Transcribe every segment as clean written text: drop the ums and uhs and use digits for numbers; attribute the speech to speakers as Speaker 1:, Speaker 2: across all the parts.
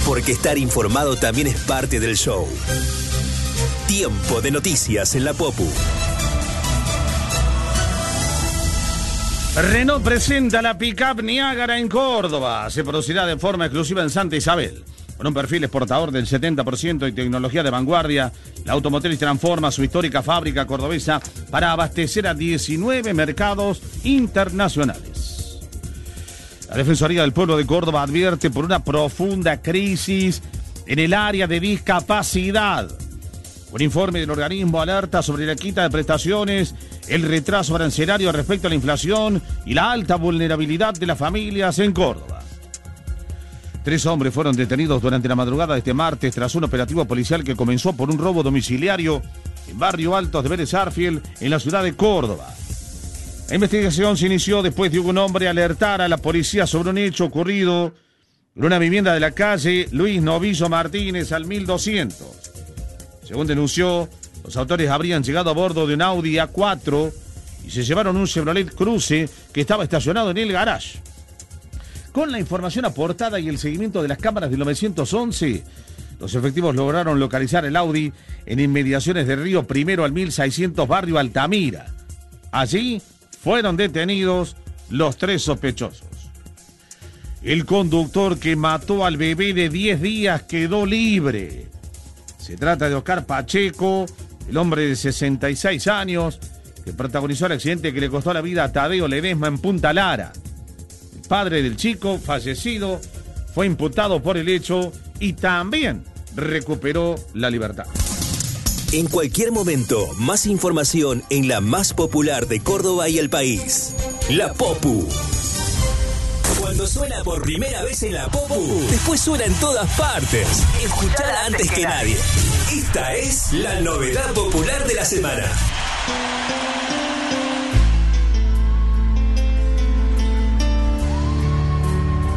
Speaker 1: Porque estar informado también es parte del show. Tiempo de noticias en la Popu.
Speaker 2: Renault presenta la pick-up Niágara en Córdoba. Se producirá de forma exclusiva en Santa Isabel. Con un perfil exportador del 70% y tecnología de vanguardia, la automotriz transforma su histórica fábrica cordobesa para abastecer a 19 mercados internacionales. La Defensoría del Pueblo de Córdoba advierte por una profunda crisis en el área de discapacidad. Un informe del organismo alerta sobre la quita de prestaciones, el retraso arancelario respecto a la inflación y la alta vulnerabilidad de las familias en Córdoba. 3 hombres fueron detenidos durante la madrugada de este martes tras un operativo policial que comenzó por un robo domiciliario en Barrio Altos de Vélez Sarsfield, en la ciudad de Córdoba. La investigación se inició después de que un hombre alertara a la policía sobre un hecho ocurrido en una vivienda de la calle Luis Novillo Martínez al 1200. Según denunció, los autores habrían llegado a bordo de un Audi A4 y se llevaron un Chevrolet Cruze que estaba estacionado en el garage. Con la información aportada y el seguimiento de las cámaras del 911, los efectivos lograron localizar el Audi en inmediaciones de Río Primero al 1600 barrio Altamira. Allí fueron detenidos los 3 sospechosos. El conductor que mató al bebé de 10 días quedó libre. Se trata de Oscar Pacheco, el hombre de 66 años, que protagonizó el accidente que le costó la vida a Tadeo Ledesma en Punta Lara. El padre del chico, fallecido, fue imputado por el hecho y también recuperó la libertad.
Speaker 1: En cualquier momento, más información en la más popular de Córdoba y el país. La Popu. Cuando suena por primera vez en la Popu, después suena en todas partes. Escuchala antes que nadie. Esta es la novedad popular de la semana.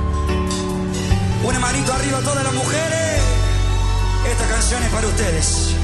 Speaker 3: Una manito arriba a todas las mujeres. Esta canción es para ustedes.